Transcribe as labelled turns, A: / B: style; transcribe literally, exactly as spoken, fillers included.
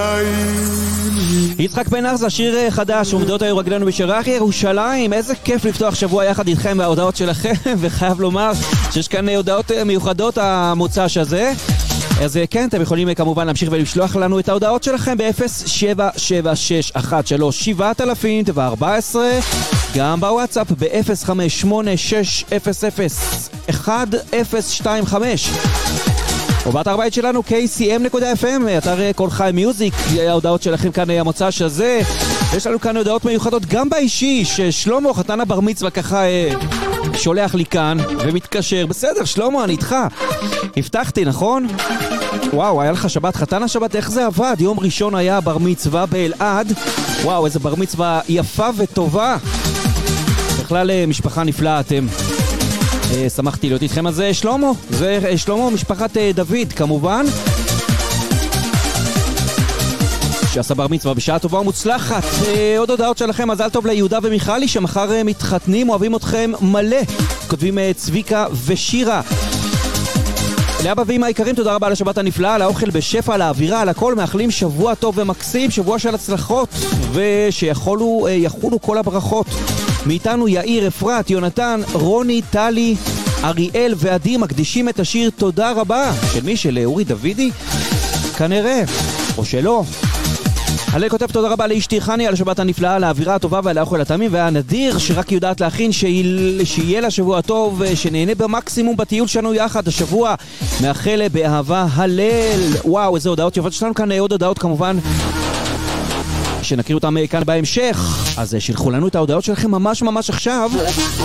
A: יצחק בן ארזה, שיר חדש, עומדות היו רגלינו בשרח ירושלים. איזה כיף לפתוח שבוע יחד איתכם וההודעות שלכם, וחייב לומר שיש כאן הודעות מיוחדות המוצ"ש הזה. אז כן, אתם יכולים כמובן להמשיך ולשלוח לנו את ההודעות שלכם ב-אפס שבע שבע שש אחת שלוש שבע אלפים וארבע עשרה, גם בוואטסאפ ב-אפס חמש שמונה שש אפס אפס אחת אפס שתיים חמש, או באתר הבית שלנו קיי סי אם נקודה אף אם, אתר כל חי מיוזיק. ההודעות שלכם כאן המוצ"ש הזה. יש לנו כאן הודעות מיוחדות גם באישי, ששלמה חתן הבר מצווה ככה שולח לי כאן ומתקשר. בסדר שלמה, אני איתך, הבטחתי, נכון? וואו, היה לך שבת, חתן השבת, איך זה עבד? יום ראשון היה בר מצווה באלעד. וואו, איזה בר מצווה יפה וטובה, בכלל משפחה נפלאה אתם. שמחתי להיות איתכם. אז שלמה, זה שלמה משפחת דוד כמובן, שעשה בר מצווה בשעה טובה ומוצלחת. עוד הודעות שלכם, מזל טוב ליהודה ומיכלי שמחר מתחתנים, אוהבים אתכם מלא, כותבים צביקה ושירה. לאבא ואמא היקרים, תודה רבה על השבת הנפלאה, על האוכל בשפע, על האווירה, על הכל. מאחלים שבוע טוב ומקסים, שבוע של הצלחות, ושיכולו יחולו כל הברכות. מאיתנו יאיר, אפרת, יונתן, רוני, טלי, אריאל ועדי מקדישים את השיר תודה רבה. של מי? של אורי דוידי? כנראה, או שלא. הלל כותב תודה רבה לאשתי חני על השבת הנפלאה, על האווירה הטובה ועל האוכל הטעמים, והנדיר שרק יודעת להכין, שיהיה לה שבוע טוב, שנהנה במקסימום בטיול שלנו יחד השבוע. מאחל באהבה הלל. וואו, איזה הודעות יפות שלנו כאן. עוד הודעות כמובן שנקריא אותם כאן בהמשך, אז שילחו לנו את ההודעות שלכם ממש ממש עכשיו.